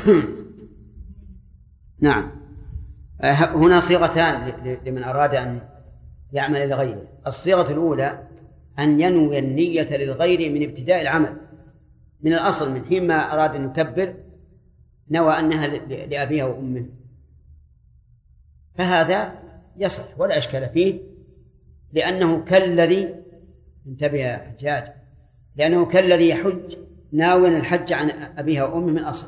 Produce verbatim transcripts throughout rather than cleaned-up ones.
نعم. هنا صيغتان لمن أراد أن يعمل لغيره. الصيغة الأولى أن ينوي النية للغير من ابتداء العمل، من الأصل من حين ما أراد أن يكبر نوى أنها لأبيها وأمه، فهذا يصح ولا إشكال فيه، لأنه كالذي، انتبه يا حجاج، لأنه كالذي يحج ناويا الحج عن أبيها وأمه من أصل.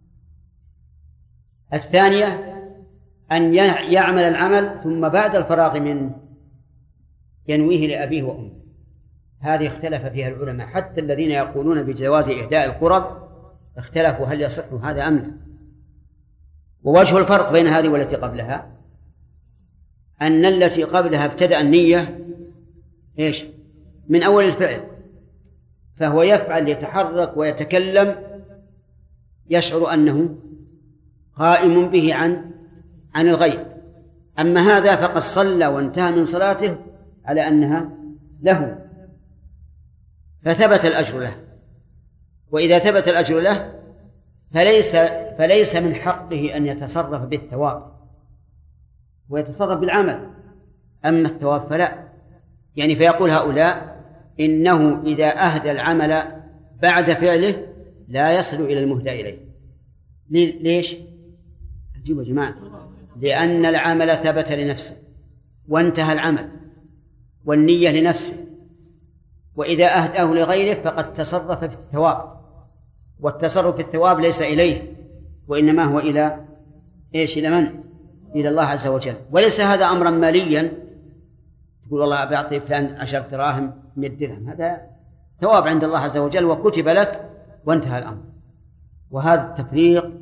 الثانية أن يعمل العمل ثم بعد الفراغ منه ينويه لأبيه وأمه، هذه اختلف فيها العلماء، حتى الذين يقولون بجواز إهداء القرب اختلفوا هل يصح هذا أم لا. ووجه الفرق بين هذه والتي قبلها أن التي قبلها ابتدأ النية إيش؟ من أول الفعل، فهو يفعل يتحرك ويتكلم يشعر أنه قائم به عن عن الغير. أما هذا فقد صلى وانتهى من صلاته على أنها له، فثبت الأجر له، وإذا ثبت الأجر له فليس فليس من حقه أن يتصرف بالثواب ويتصرف بالعمل، أما الثواب فلا. يعني فيقول هؤلاء إنه إذا أهدى العمل بعد فعله لا يصل إلى المهدى إليه. ليش؟ عجيب يا جماعة، لأن العمل ثبت لنفسه وانتهى العمل والنية لنفسه، وإذا أهداه لغيره فقد تصرف في الثواب، والتصرف في الثواب ليس إليه وإنما هو إلى إيش؟ إلى من؟ إلى الله عز وجل. وليس هذا أمرا ماليا تقول والله أعطي فلان عشر دراهم مئة درهم، هذا ثواب عند الله عز وجل وكتب لك وانتهى الأمر. وهذا التفريق